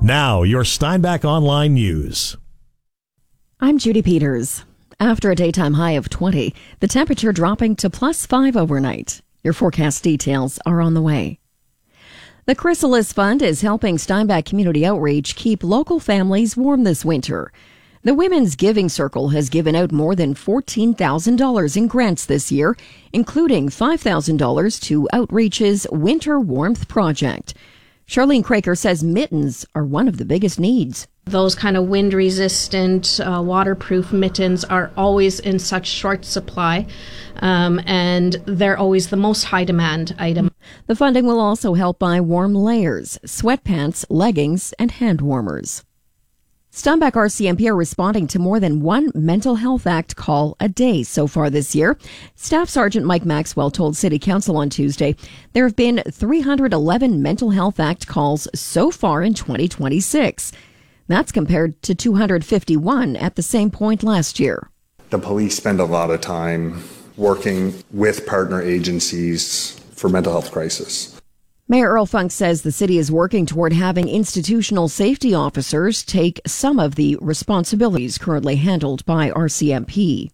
Now, your Steinbach Online News. I'm Judy Peters. After a daytime high of 20, the temperature dropping to +5 overnight. Your forecast details are on the way. The Chrysalis Fund is helping Steinbach Community Outreach keep local families warm this winter. The Women's Giving Circle has given out more than $14,000 in grants this year, including $5,000 to Outreach's Winter Warmth Project. Charlene Craker says mittens are one of the biggest needs. Those kind of wind-resistant, waterproof mittens are always in such short supply, and they're always the most high-demand item. The funding will also help buy warm layers, sweatpants, leggings, and hand warmers. Steinbach RCMP are responding to more than one Mental Health Act call a day so far this year. Staff Sergeant Mike Maxwell told City Council on Tuesday there have been 311 Mental Health Act calls so far in 2026. That's compared to 251 at the same point last year. The police spend a lot of time working with partner agencies for mental health crisis. Mayor Earl Funk says the city is working toward having institutional safety officers take some of the responsibilities currently handled by RCMP.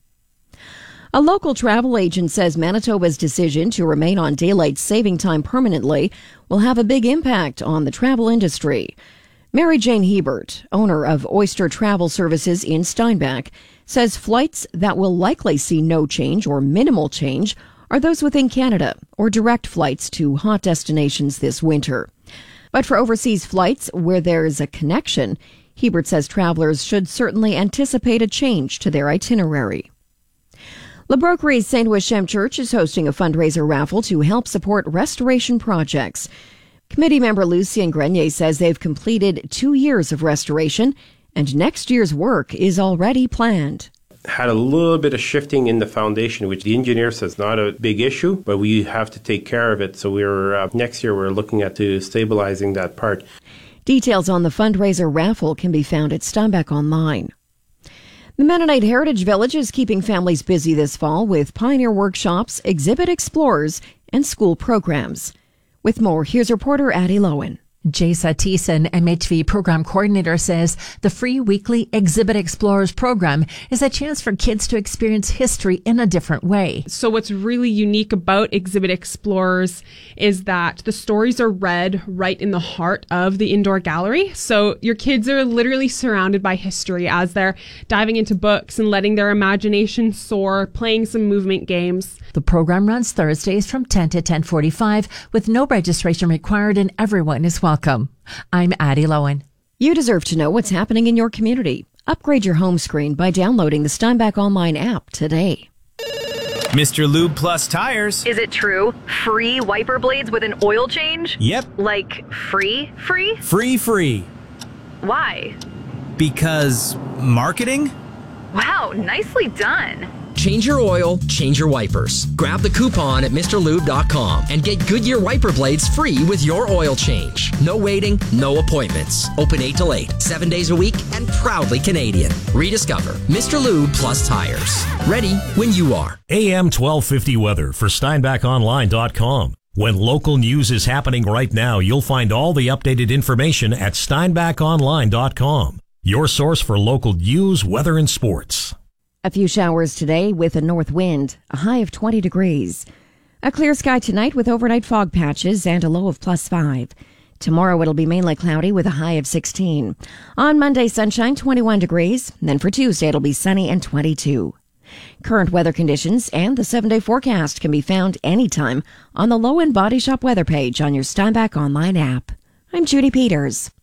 A local travel agent says Manitoba's decision to remain on daylight saving time permanently will have a big impact on the travel industry. Mary Jane Hebert, owner of Oyster Travel Services in Steinbach, says flights that will likely see no change or minimal change are those within Canada or direct flights to hot destinations this winter. But for overseas flights where there's a connection, Hebert says travelers should certainly anticipate a change to their itinerary. La Broquerie St. Wichem Church is hosting a fundraiser raffle to help support restoration projects. Committee member Lucien Grenier says they've completed 2 years of restoration and next year's work is already planned. Had a little bit of shifting in the foundation, which the engineer says not a big issue, but we have to take care of it. So next year we're looking at stabilizing that part. Details on the fundraiser raffle can be found at Steinbach Online. The Mennonite Heritage Village is keeping families busy this fall with pioneer workshops, exhibit explorers, and school programs. With more, here's reporter Addie Lowen. Jasa Thiessen, MHV Program Coordinator, says the free weekly Exhibit Explorers program is a chance for kids to experience history in a different way. So what's really unique about Exhibit Explorers is that the stories are read right in the heart of the indoor gallery. So your kids are literally surrounded by history as they're diving into books and letting their imagination soar, playing some movement games. The program runs Thursdays from 10 to 10:45 with no registration required and everyone is welcome. I'm Addie Lowen. You deserve to know what's happening in your community. Upgrade your home screen by downloading the Steinbach Online app today. Mr. Lube Plus Tires. Is it true? Free wiper blades with an oil change? Yep. Like free? Free. Why? Because marketing? Wow, nicely done. Change your oil, change your wipers. Grab the coupon at MrLube.com and get Goodyear wiper blades free with your oil change. No waiting, no appointments. Open 8 till 8, 7 days a week, and proudly Canadian. Rediscover Mr. Lube Plus Tires. Ready when you are. AM 1250 weather for SteinbachOnline.com. When local news is happening right now, you'll find all the updated information at SteinbachOnline.com. Your source for local news, weather, and sports. A few showers today with a north wind, a high of 20 degrees. A clear sky tonight with overnight fog patches and a low of +5. Tomorrow it'll be mainly cloudy with a high of 16. On Monday, sunshine, 21 degrees. Then for Tuesday, it'll be sunny and 22. Current weather conditions and the 7-day forecast can be found anytime on the Lowen Body Shop weather page on your Steinbach Online app. I'm Judy Peters.